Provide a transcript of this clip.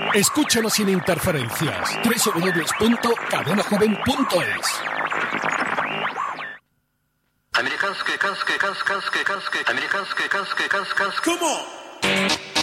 Escúchanos sin interferencias. www.cadenajoven.es. Американская, канская, канская, канская, канская, американская, канская, канская. Come on!